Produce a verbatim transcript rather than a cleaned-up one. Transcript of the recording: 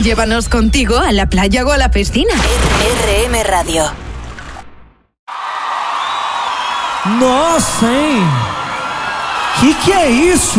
Llévanos contigo a la playa o a la piscina. R M Radio. Nossa, hein? Que que é isso?